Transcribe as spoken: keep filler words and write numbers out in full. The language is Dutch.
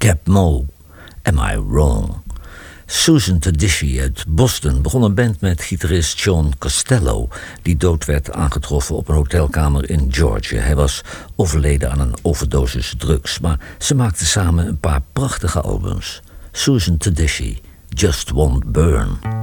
Cap Moe, Am I Wrong? Susan Tedeschi uit Boston begon een band met gitarist John Costello, die dood werd aangetroffen op een hotelkamer in Georgia. Hij was overleden aan een overdosis drugs, maar ze maakten samen een paar prachtige albums. Susan Tedeschi, Just Won't Burn.